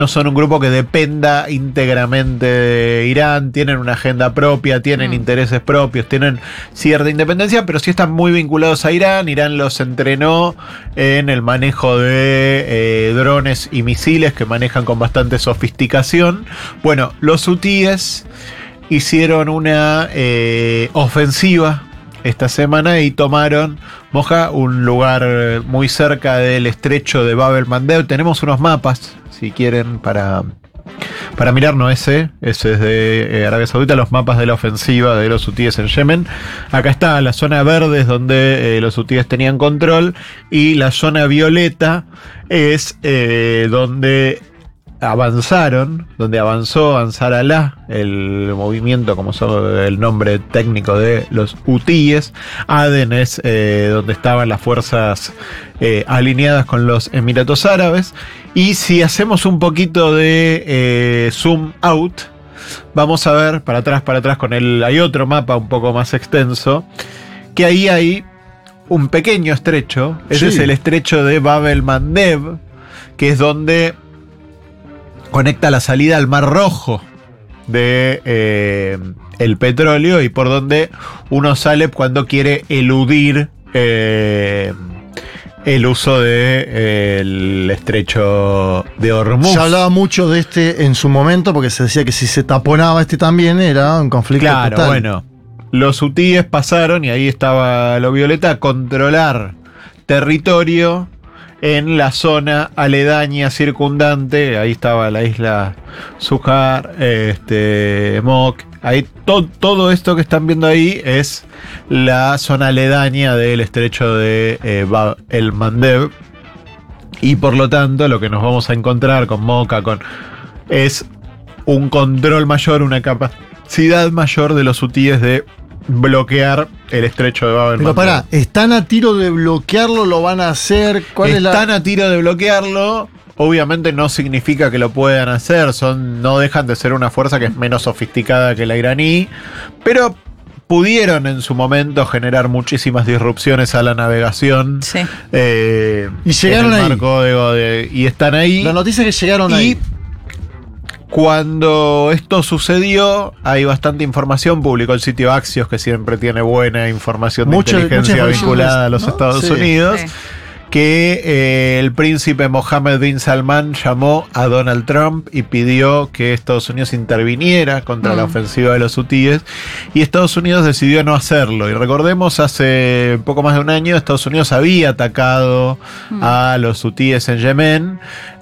no son un grupo que dependa íntegramente de Irán, tienen una agenda propia, tienen intereses propios, tienen cierta independencia, pero sí están muy vinculados a Irán. Irán los entrenó en el manejo de drones y misiles que manejan con bastante sofisticación. Bueno, los hutíes hicieron una ofensiva esta semana y tomaron, Moja, un lugar muy cerca del estrecho de Bab el-Mandeb. Tenemos unos mapas, si quieren, para mirar, no ese es de Arabia Saudita, los mapas de la ofensiva de los hutíes en Yemen. Acá está la zona verde, es donde los hutíes tenían control, y la zona violeta es donde avanzó Ansar Allah, el movimiento, como son el nombre técnico de los hutíes. Aden es donde estaban las fuerzas alineadas con los Emiratos Árabes. Y si hacemos un poquito de zoom out, vamos a ver para atrás con hay otro mapa un poco más extenso, que ahí hay un pequeño estrecho. Ese es el estrecho de Bab el-Mandeb, que es donde conecta la salida al Mar Rojo de el petróleo, y por donde uno sale cuando quiere eludir el uso del estrecho de Hormuz. Se hablaba mucho de este en su momento, porque se decía que si se taponaba también era un conflicto total. Claro, bueno, los hutíes pasaron, y ahí estaba lo violeta, a controlar territorio en la zona aledaña circundante. Ahí estaba la isla Zuhar, Mok. Ahí todo esto que están viendo ahí es la zona aledaña del estrecho de Bab el-Mandeb. Y por lo tanto, lo que nos vamos a encontrar con Mocha es un control mayor, una capacidad mayor de los hutíes de bloquear el estrecho de Bab el-Mandeb. Pero pará, ¿están a tiro de bloquearlo? ¿Lo van a hacer? Están a tiro de bloquearlo. Obviamente no significa que lo puedan hacer. No dejan de ser una fuerza que es menos sofisticada que la iraní, pero pudieron en su momento generar muchísimas disrupciones a la navegación. Sí. Y llegaron ahí. Y están ahí. La noticia es que llegaron ahí. Cuando esto sucedió, hay bastante información. Publicó el sitio Axios, que siempre tiene buena información de inteligencia vinculada a los Estados Unidos, que el príncipe Mohammed bin Salman llamó a Donald Trump y pidió que Estados Unidos interviniera contra la ofensiva de los hutíes, y Estados Unidos decidió no hacerlo. Y recordemos, hace poco más de un año Estados Unidos había atacado a los hutíes en Yemen,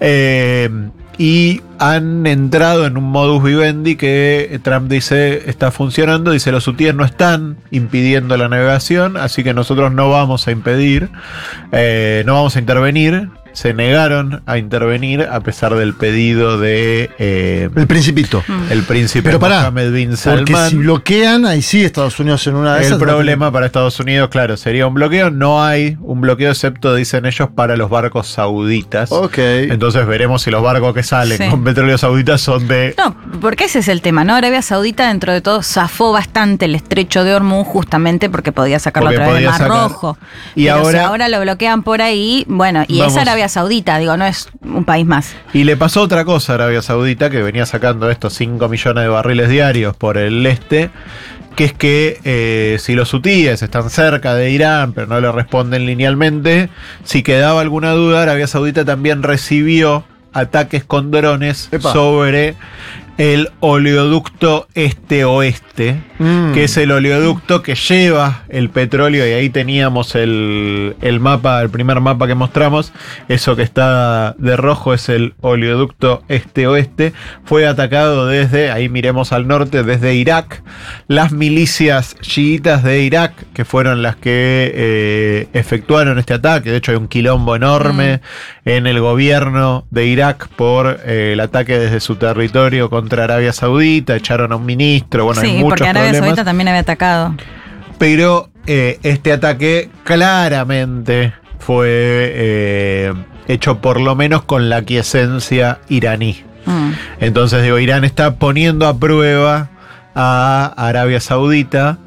y han entrado en un modus vivendi que Trump dice está funcionando. Dice: los hutíes no están impidiendo la navegación, así que nosotros no vamos a impedir, no vamos a intervenir. Se negaron a intervenir a pesar del pedido de el principito. El príncipe Mohammed bin Salman. Porque si bloquean, ahí sí Estados Unidos en una de esas. El problema para Estados Unidos, claro, sería un bloqueo. No hay un bloqueo, excepto, dicen ellos, para los barcos sauditas. Entonces veremos si los barcos que salen con petróleo saudita son de... No, porque ese es el tema, ¿no? Arabia Saudita, dentro de todo, zafó bastante el estrecho de Hormuz, justamente porque podía sacarlo a través del Mar Rojo. Y pero si ahora lo bloquean por ahí, bueno, y es Arabia Saudita, digo, no es un país más. Y le pasó otra cosa a Arabia Saudita, que venía sacando estos 5 millones de barriles diarios por el este, que es que si los hutíes están cerca de Irán, pero no le responden linealmente, si quedaba alguna duda, Arabia Saudita también recibió ataques con drones sobre el oleoducto este-oeste, que es el oleoducto que lleva el petróleo, y ahí teníamos el mapa, el primer mapa que mostramos, eso que está de rojo es el oleoducto este-oeste. Fue atacado desde, ahí miremos al norte, desde Irak. Las milicias chiitas de Irak, que fueron las que efectuaron este ataque. De hecho hay un quilombo enorme en el gobierno de Irak por el ataque desde su territorio contra Arabia Saudita. Echaron a un ministro, bueno, hay muchos porque Arabia problemas. Saudita también había atacado. Pero este ataque claramente fue hecho por lo menos con la aquiescencia iraní. Entonces, digo, Irán está poniendo a prueba a Arabia Saudita,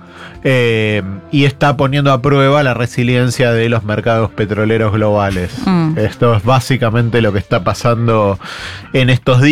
y está poniendo a prueba la resiliencia de los mercados petroleros globales. Esto es básicamente lo que está pasando en estos días.